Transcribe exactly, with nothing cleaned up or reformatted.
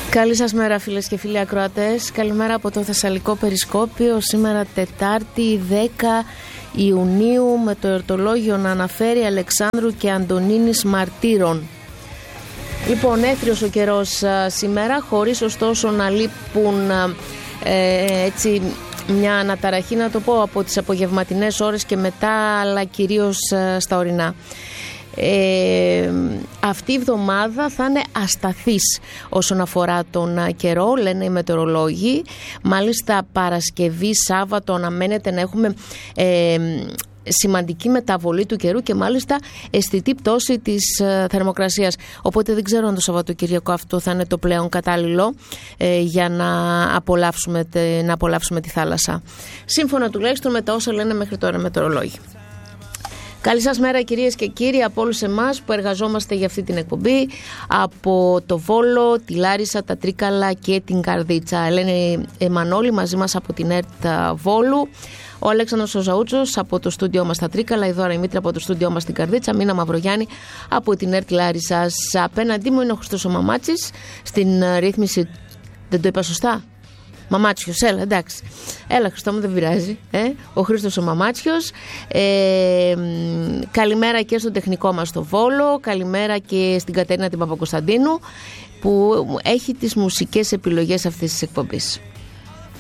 Καλή σας μέρα φίλες και φίλοι ακροατές. Καλημέρα από το Θεσσαλικό Περισκόπιο. Σήμερα Τετάρτη δέκα Ιουνίου, με το εορτολόγιο να αναφέρει Αλεξάνδρου και Αντωνίνης μαρτύρων. Λοιπόν, έθριος ο καιρός σήμερα, χωρίς ωστόσο να λείπουν ε, έτσι μια αναταραχή, να το πω, από τις απογευματινές ώρες και μετά, αλλά κυρίως ε, στα ορεινά. Ε, αυτή η εβδομάδα θα είναι ασταθής όσον αφορά τον καιρό, λένε οι μετεωρολόγοι. Μάλιστα Παρασκευή, Σάββατο αναμένεται να έχουμε ε, σημαντική μεταβολή του καιρού και μάλιστα αισθητή πτώση της ε, θερμοκρασίας. Οπότε δεν ξέρω αν το Σαββατοκύριακο αυτό θα είναι το πλέον κατάλληλο ε, για να απολαύσουμε, τε, να απολαύσουμε τη θάλασσα. Σύμφωνα τουλάχιστον με τα όσα λένε μέχρι τώρα οι μετεωρολόγοι. Καλή σας μέρα κυρίες και κύριοι από όλους εμάς που εργαζόμαστε για αυτή την εκπομπή, από το Βόλο, τη Λάρισα, τα Τρίκαλα και την Καρδίτσα. Ελένη Μανώλη μαζί μας από την ΕΡΤ Βόλου, ο Αλέξανδρος ο Ζαούτσος από το στούντιό μας στα Τρίκαλα, η Δώρα η Μήτρα από το στούντιό μας στην Καρδίτσα, Μίνα Μαυρογιάννη από την ΕΡΤ Λάρισσας. Απέναντί μου είναι ο Χριστός ο Μαμάτσης στην ρύθμιση, δεν το είπα σωστά? Μαμάτσιος, έλα, εντάξει. Έλα, Χριστό μου, δεν πειράζει. Ε? Ο Χρήστος ο Μαμάτσιος. Ε, καλημέρα και στο τεχνικό μας στο Βόλο. Καλημέρα και στην Κατερίνα την Παπακοσταντίνου, που έχει τις μουσικές επιλογές αυτής της εκπομπής.